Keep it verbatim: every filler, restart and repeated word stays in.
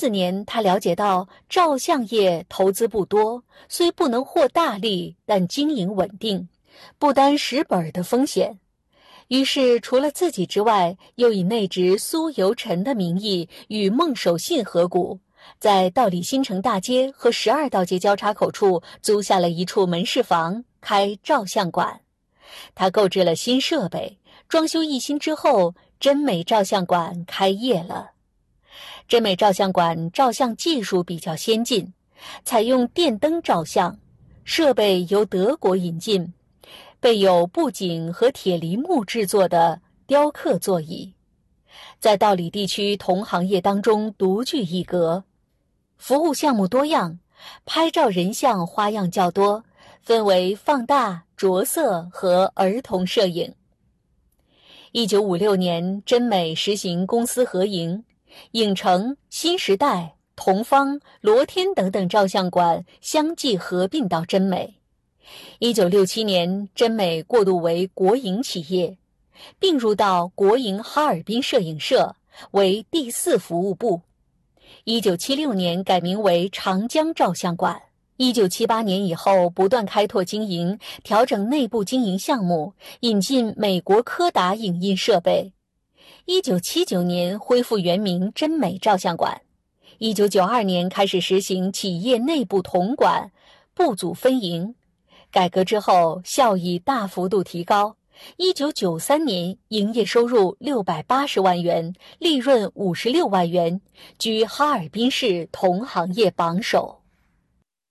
四年，他了解到照相业投资不多，虽不能获大利，但经营稳定，不担蚀本的风险。于是除了自己之外，又以内侄苏由臣的名义与孟守信合股，在道里新城大街和十二道街交叉口处租下了一处门市房，开照相馆。他购置了新设备，装修一新之后，真美照相馆开业了。真美照相馆照相技术比较先进，采用电灯照相，设备由德国引进，备有布景和铁梨木制作的雕刻座椅，在道里地区同行业当中独具一格。服务项目多样，拍照人像花样较多，分为放大、着色和儿童摄影。一九五六年，真美实行公私合营，影城、新时代、同方、罗天等等照相馆相继合并到真美。一九六七年，真美过渡为国营企业，并入到国营哈尔滨摄影社，为第四服务部。一九七六年改名为长江照相馆。一九七八年以后，不断开拓经营，调整内部经营项目，引进美国柯达影印设备。一九七九年恢复原名真美照相馆。一九九二年开始实行企业内部统管，部组分营。改革之后，效益大幅度提高。一九九三年营业收入六百八十万元，利润五十六万元，居哈尔滨市同行业榜首。